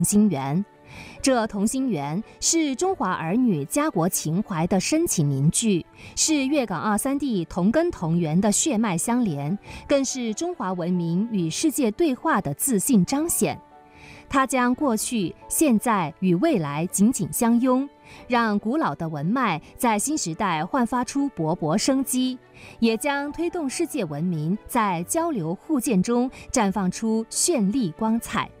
心圆。这同心圆是中华儿女家国情怀的深情凝聚，是粤港澳三地同根同源的血脉相连，更是中华文明与世界对话的自信彰显。它将过去、现在与未来紧紧相拥，让古老的文脉在新时代焕发出勃勃生机，也将推动世界文明在交流互鉴中绽放出绚丽光彩。